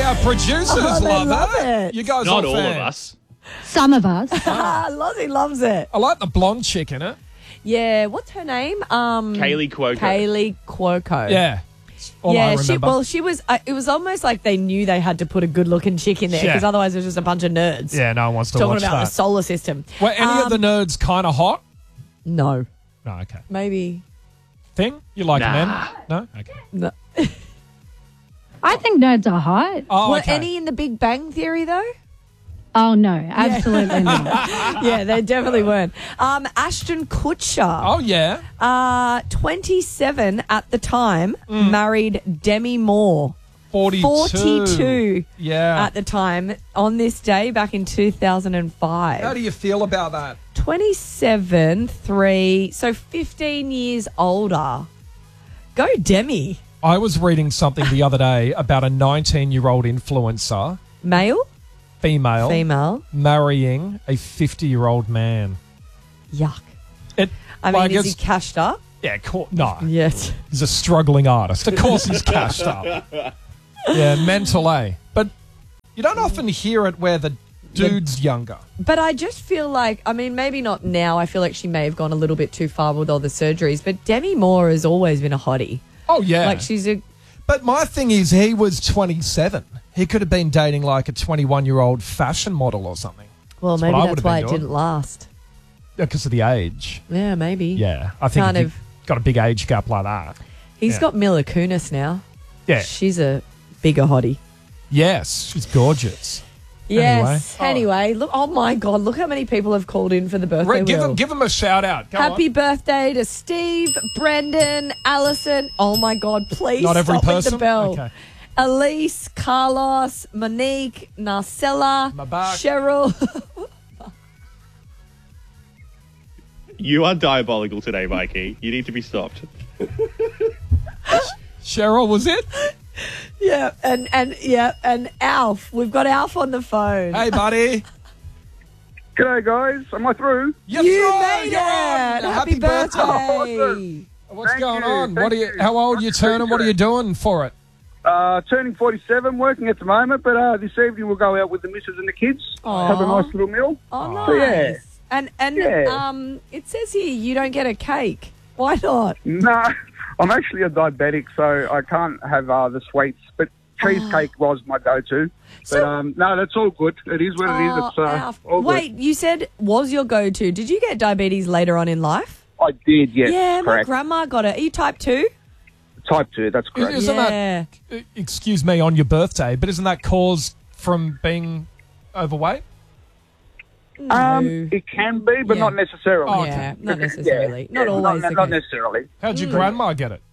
our producers love it. You guys Not are all of fans. us. Some of us. Lozzie loves it. I like the blonde chick in it. Yeah, what's her name? Kaylee Cuoco. Kaylee Cuoco. Yeah. All I remember. she was. It was almost like they knew they had to put a good-looking chick in there because otherwise it was just a bunch of nerds. Yeah, no one wants to talking watch about that. the solar system. Were any of the nerds kind of hot? No, No, okay. maybe Thing? You like Nah. men? No? Okay. no. I think nerds are hot. Oh, Were okay. any in the Big Bang Theory though? Oh, no, absolutely not. Yeah, they definitely weren't. Ashton Kutcher. Oh, yeah. 27 at the time, married Demi Moore. 42. 42 Yeah. at the time on this day back in 2005. How do you feel about that? 27, 3, so 15 years older. Go Demi. I was reading something the other day about a 19-year-old influencer, Male? female, marrying a 50-year-old man. Yuck. It, I mean, is he cashed up? Yeah, no. Yes. He's a struggling artist. Of course he's cashed up. Yeah, mental, eh? But you don't often hear it where the dude's younger. But I just feel like, I mean, maybe not now. I feel like she may have gone a little bit too far with all the surgeries. But Demi Moore has always been a hottie. Oh, yeah. Like, she's a... But my thing is, he was 27. He could have been dating like a 21-year-old fashion model or something. Well, That's maybe what I that's would why have it been doing. didn't last. Because of the age. Yeah, maybe. Yeah. I think Kind if of. you've got a big age gap like that. He's Yeah. got Mila Kunis now. Yeah. She's a bigger hottie. Yes. She's gorgeous. Yes. Anyway. Anyway, look, oh my God, look how many people have called in for the birthday wheel. Give him a shout out. Go Happy on. birthday to Steve, Brendan, Allison. Oh my God, please Not every stop with person? the bell. Okay. Elise, Carlos, Monique, Narcella, My back. Cheryl. You are diabolical today, Mikey. You need to be stopped. Cheryl, was it? Yeah, and Alf. We've got Alf on the phone. Hey, buddy. G'day, guys. Am I through? Yes, You sir, made you're it! on. Happy birthday! Awesome. What's Thank going you, on? thank What are you? you. How old are you Much turning? What are you appreciated. doing for it? Turning 47, working at the moment, but this evening we'll go out with the missus and the kids, Aw. have a nice little meal. Oh, nice. So, yeah. And Yeah. it says here you don't get a cake. Why not? No, I'm actually a diabetic, so I can't have the sweets, but cheesecake was my go-to. So- But no, that's all good. It is what it is. It's Alf. all Wait, you said was your go-to. Did you get diabetes later on in life? good. I did, yes, Yeah, my correct. grandma got it. Are you type 2? Type 2, that's correct. Isn't Yeah. that, excuse me, on your birthday, but isn't that caused from being overweight? No. It can be, but Yeah. not necessarily. Oh, Yeah, okay. not necessarily. Not always the Not case. necessarily. How'd your grandma get it?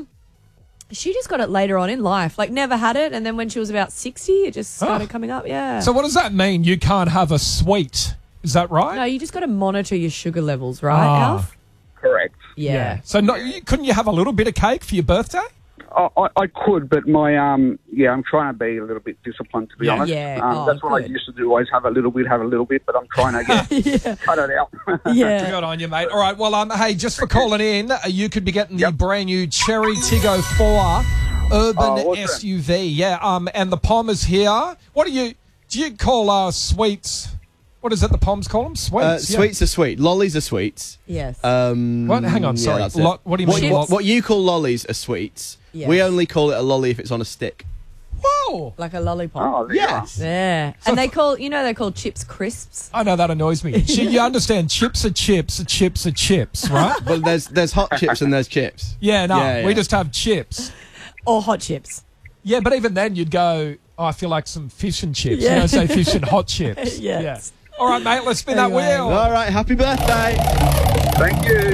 She just got it later on in life. Like, never had it, and then when she was about 60, it just started coming up. Yeah. So what does that mean? You can't have a sweet. Is that right? no, you just got to monitor your sugar levels, right, Ah. Alf? Correct. Yeah. So couldn't you have a little bit of cake for your birthday? I could, but my I'm trying to be a little bit disciplined, to be Yeah. honest. Yeah. That's what Good. I used to do. Always have a little bit, but I'm trying to get cut it out. Yeah. Good on you, mate. All right. Well, hey, just for calling in, you could be getting the brand new Cherry Tiggo 4 Urban awesome. SUV. Yeah. And the Pom is here. What do you call sweets? What is it? The Poms call them sweets. Yeah. Sweets are sweet. Lollies are sweets. Yes. What? Hang on. Sorry. that's it. What do you mean? What you call lollies are sweets. Yes. We only call it a lolly if it's on a stick. Whoa! Like a lollipop. Oh, there you are. Yes. Yeah. And they call chips crisps. I know that annoys me. You understand? Chips are chips. Chips are chips, right? But there's hot chips and there's chips. Yeah. No. Yeah, We yeah. just have chips. Or hot chips. Yeah, but even then you'd go, oh, I feel like some fish and chips. Yeah. You don't say fish and hot chips. Yes. Yeah. All right, mate, let's spin that Anyway. wheel. All right, happy birthday. Thank you.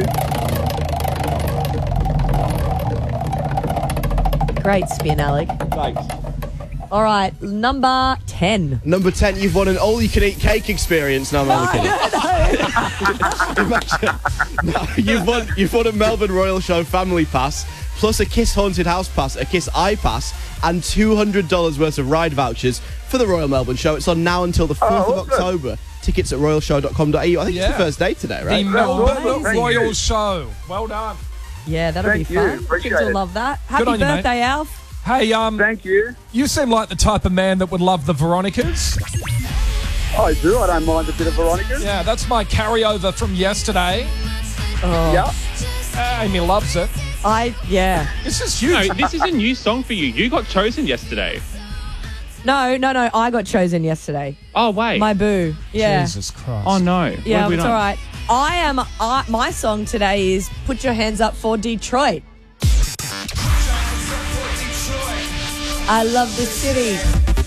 Great spin, Alec. Thanks. All right, number 10. Number 10, you've won an all-you-can-eat cake experience. No, I'm only kidding. Imagine. No, you've won a Melbourne Royal Show Family Pass, plus a Kiss Haunted House Pass, a Kiss Eye Pass, and $200 worth of ride vouchers for the Royal Melbourne Show. It's on now until the 4th of awesome. October. Tickets at royalshow.com.au. I think it's the first day today, The right? Melbourne Amazing. Royal Thank you. Show. Well done. Yeah, that'll Thank be you. fun. Appreciate Kids will it. love that. Good Happy on you, mate. birthday, Alf. Hey, Thank you. you seem like the type of man that would love the Veronicas. I do. I don't mind a bit of Veronica. Yeah, that's my carryover from yesterday. Yeah. Amy loves it. Yeah. This is No, huge. this is a new song for you. You got chosen yesterday. No. I got chosen yesterday. Oh, wait. My boo. Yeah. Jesus Christ. Oh, no. What Yeah, have we it's done? all right. My song today is Put Your Hands Up for Detroit. I love the city.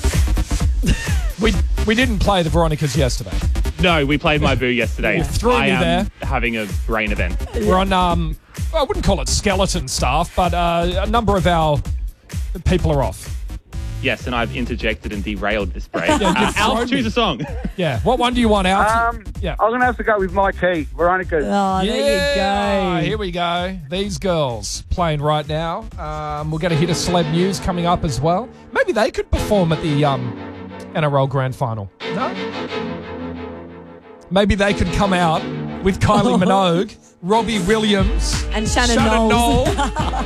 We didn't play the Veronicas yesterday. No, we played My Boo yesterday. You threw I me am there. having a brain event. We're on, I wouldn't call it skeleton staff, but a number of our people are off. Yes, and I've interjected and derailed this break. you've Alf, thrown choose me. a song. Yeah. What one do you want, Alf? Yeah. I'm going to have to go with My Key, Veronica. Oh, there you go. Here we go. These girls playing right now. We're going to hit a celeb news coming up as well. Maybe they could perform at the NRL Grand Final. No? Maybe they could come out with Kylie Minogue, Robbie Williams, And Shannon Knoll. Knowles.